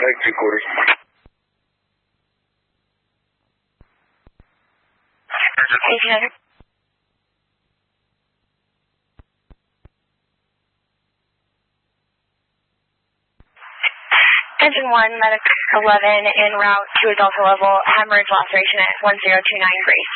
Exit quarters. Engine 1, Medic 11 en route to a Delta level, hemorrhage laceration at 1029 Grace.